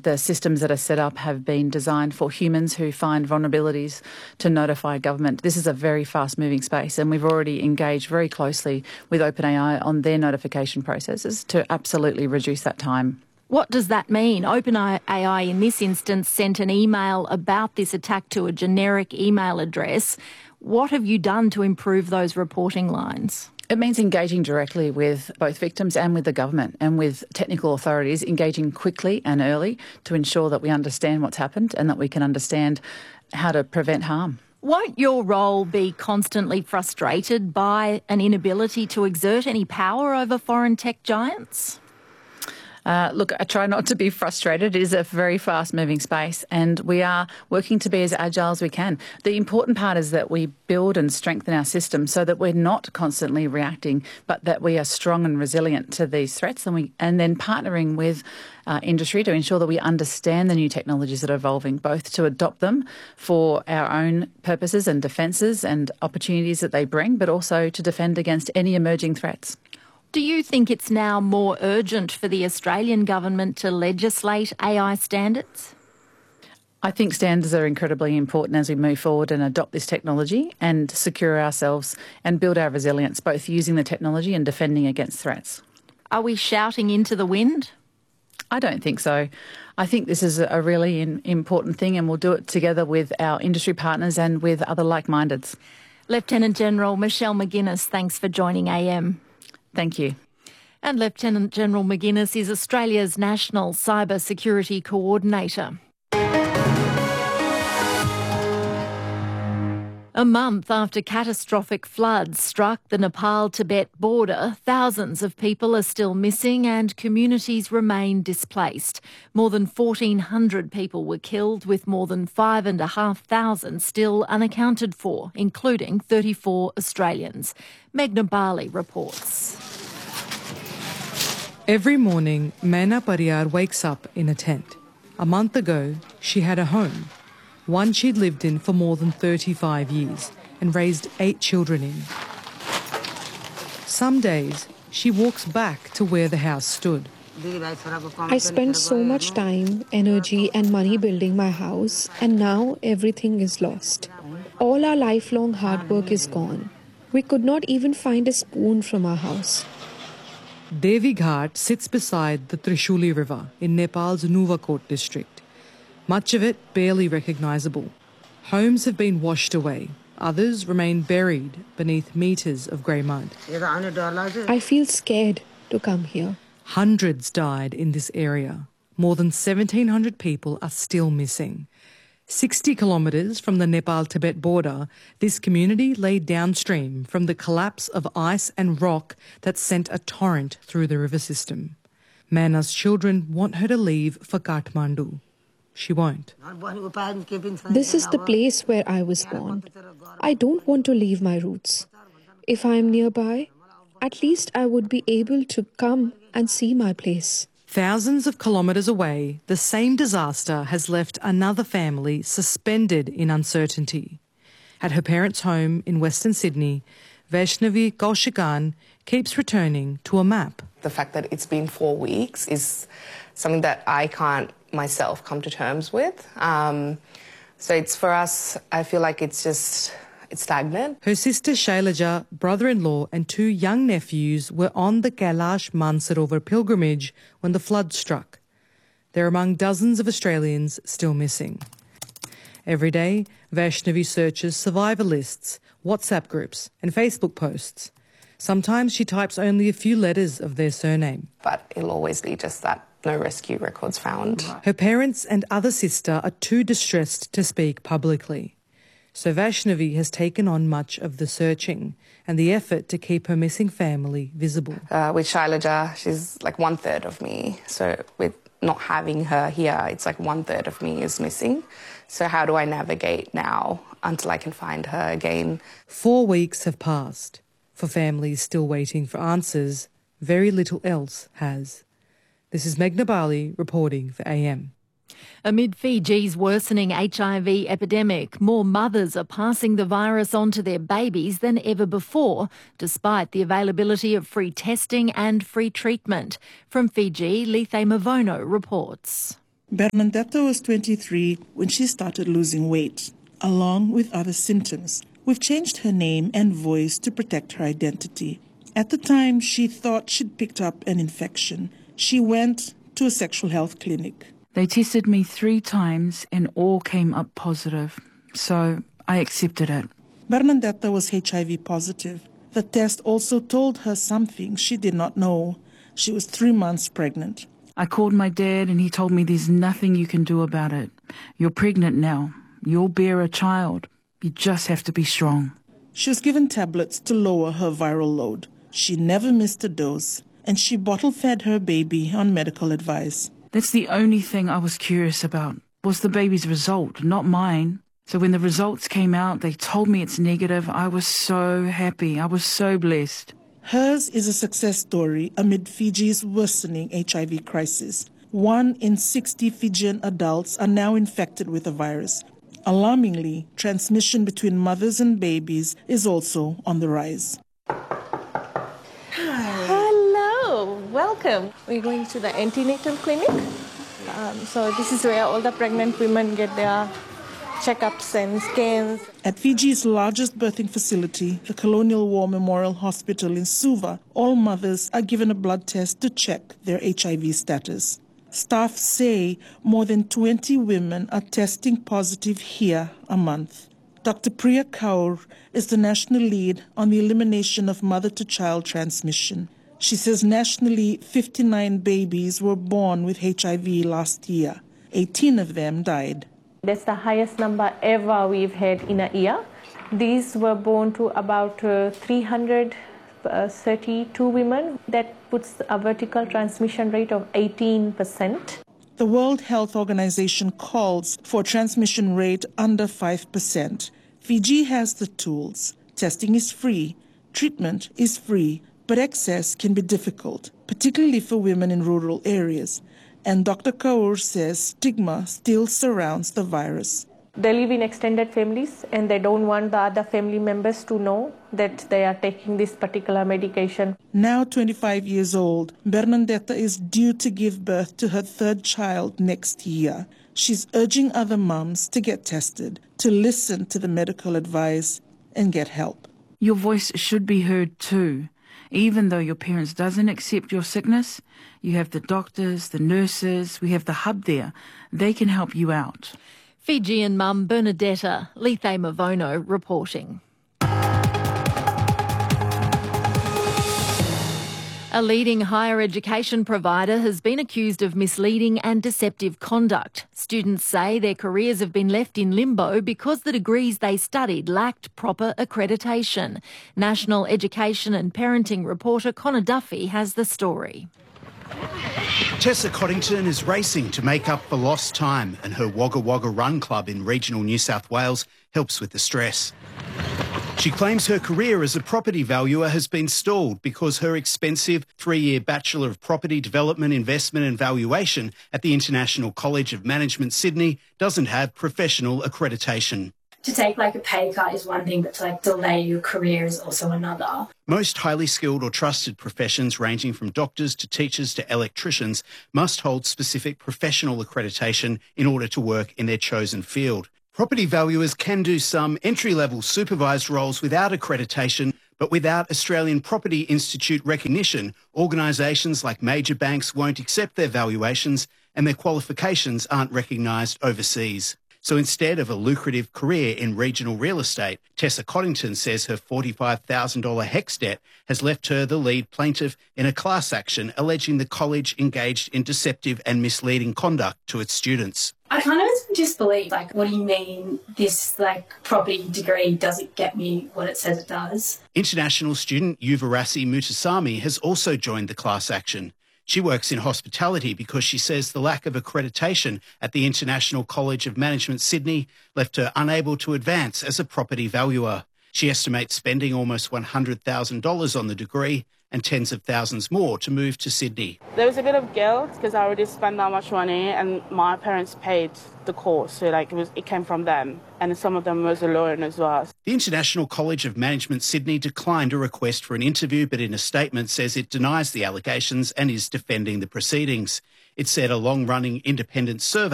the systems that are set up have been designed for humans who find vulnerabilities to notify government. This is a very fast-moving space, and we've already engaged very closely with OpenAI on their notification processes to absolutely reduce that time. What does that mean? OpenAI in this instance sent an email about this attack to a generic email address. What have you done to improve those reporting lines? It means engaging directly with both victims and with the government and with technical authorities, engaging quickly and early to ensure that we understand what's happened and that we can understand how to prevent harm. Won't your role be constantly frustrated by an inability to exert any power over foreign tech giants? Look, I try not to be frustrated. It is a very fast-moving space, and we are working to be as agile as we can. The important part is that we build and strengthen our system so that we're not constantly reacting, but that we are strong and resilient to these threats, and then partnering with industry to ensure that we understand the new technologies that are evolving, both to adopt them for our own purposes and defences and opportunities that they bring, but also to defend against any emerging threats. Do you think it's now more urgent for the Australian government to legislate AI standards? I think standards are incredibly important as we move forward and adopt this technology and secure ourselves and build our resilience, both using the technology and defending against threats. Are we shouting into the wind? I don't think so. I think this is a really important thing, and we'll do it together with our industry partners and with other like-mindeds. Lieutenant General Michelle McGuinness, thanks for joining AM. Thank you. And Lieutenant General McGuinness is Australia's National Cyber Security Coordinator. A month after catastrophic floods struck the Nepal-Tibet border, thousands of people are still missing and communities remain displaced. More than 1,400 people were killed, with more than 5,500 still unaccounted for, including 34 Australians. Meghna Bali reports. Every morning, Meghna Pariyar wakes up in a tent. A month ago, she had a home, one she'd lived in for more than 35 years and raised 8 children in. Some days, she walks back to where the house stood. I spent so much time, energy and money building my house, and now everything is lost. All our lifelong hard work is gone. We could not even find a spoon from our house. Devi Ghat sits beside the Trishuli River in Nepal's Nuvakot district. Much of it barely recognisable. Homes have been washed away. Others remain buried beneath metres of grey mud. I feel scared to come here. Hundreds died in this area. More than 1,700 people are still missing. 60 kilometres from the Nepal-Tibet border, this community lay downstream from the collapse of ice and rock that sent a torrent through the river system. Meghna's children want her to leave for Kathmandu. She won't. This is the place where I was born. I don't want to leave my roots. If I am nearby, at least I would be able to come and see my place. Thousands of kilometres away, the same disaster has left another family suspended in uncertainty. At her parents' home in Western Sydney, Vaishnavi Kaushikan keeps returning to a map. The fact that it's been 4 weeks is something that I can't myself come to terms with. So it's for us, I feel like it's stagnant. Her sister Shailaja, brother-in-law and 2 young nephews were on the Kailash Mansarovar pilgrimage when the flood struck. They're among dozens of Australians still missing. Every day, Vaishnavi searches survivor lists, WhatsApp groups and Facebook posts. Sometimes she types only a few letters of their surname. But it'll always be just that no rescue records found. Her parents and other sister are too distressed to speak publicly. So Vaishnavi has taken on much of the searching and the effort to keep her missing family visible. With Shailaja, she's like 1/3 of me. So with not having her here, it's like 1/3 of me is missing. So how do I navigate now until I can find her again? 4 weeks have passed. For families still waiting for answers, very little else has. This is Meghna Bali reporting for AM. Amid Fiji's worsening HIV epidemic, more mothers are passing the virus on to their babies than ever before, despite the availability of free testing and free treatment. From Fiji, Lethe Mavono reports. Bernadetta was 23 when she started losing weight, along with other symptoms. We've changed her name and voice to protect her identity. At the time, she thought she'd picked up an infection. She went to a sexual health clinic. They tested me 3 times and all came up positive, so I accepted it. Bernadetta was HIV positive. The test also told her something she did not know. She was 3 months pregnant. I called my dad and he told me there's nothing you can do about it. You're pregnant now. You'll bear a child. You just have to be strong. She was given tablets to lower her viral load. She never missed a dose, and she bottle-fed her baby on medical advice. That's the only thing I was curious about, was the baby's result, not mine. So when the results came out, they told me it's negative. I was so happy. I was so blessed. Hers is a success story amid Fiji's worsening HIV crisis. 1 in 60 Fijian adults are now infected with the virus. Alarmingly, transmission between mothers and babies is also on the rise. Hello, welcome. We're going to the antenatal clinic. So this is where all the pregnant women get their checkups and scans. At Fiji's largest birthing facility, the Colonial War Memorial Hospital in Suva, all mothers are given a blood test to check their HIV status. Staff say more than 20 women are testing positive here a month. Dr. Priya Kaur is the national lead on the elimination of mother-to-child transmission. She says nationally 59 babies were born with HIV last year. 18 of them died. That's the highest number ever we've had in a year. These were born to about 332 women. That puts a vertical transmission rate of 18%. The World Health Organization calls for a transmission rate under 5%. Fiji has the tools. Testing is free. Treatment is free. But access can be difficult, particularly for women in rural areas. And Dr. Kaur says stigma still surrounds the virus. They live in extended families and they don't want the other family members to know that they are taking this particular medication. Now 25 years old, Bernadetta is due to give birth to her 3rd child next year. She's urging other mums to get tested, to listen to the medical advice and get help. Your voice should be heard too. Even though your parents doesn't accept your sickness, you have the doctors, the nurses, we have the hub there. They can help you out. Fijian mum Bernadetta, Lethe Mavono reporting. A leading higher education provider has been accused of misleading and deceptive conduct. Students say their careers have been left in limbo because the degrees they studied lacked proper accreditation. National Education and Parenting reporter Connor Duffy has the story. Tessa Coddington is racing to make up for lost time, and her Wagga Wagga Run Club in regional New South Wales helps with the stress. She claims her career as a property valuer has been stalled because her expensive 3-year Bachelor of Property Development, Investment and Valuation at the International College of Management Sydney doesn't have professional accreditation. To take a pay cut is one thing, but to delay your career is also another. Most highly skilled or trusted professions ranging from doctors to teachers to electricians must hold specific professional accreditation in order to work in their chosen field. Property valuers can do some entry-level supervised roles without accreditation, but without Australian Property Institute recognition, organisations like major banks won't accept their valuations and their qualifications aren't recognised overseas. So instead of a lucrative career in regional real estate, Tessa Coddington says her $45,000 HECS debt has left her the lead plaintiff in a class action alleging the college engaged in deceptive and misleading conduct to its students. I kind of disbelieve, what do you mean this, property degree doesn't get me what it says it does? International student Yuvarasi Mutasamy has also joined the class action. She works in hospitality because she says the lack of accreditation at the International College of Management Sydney left her unable to advance as a property valuer. She estimates spending almost $100,000 on the degree and tens of thousands more to move to Sydney. There was a bit of guilt because I already spent that much money and my parents paid the course, so it came from them, and some of them was a loan as well. The International College of Management Sydney declined a request for an interview, but in a statement says it denies the allegations and is defending the proceedings. It said a long-running independent survey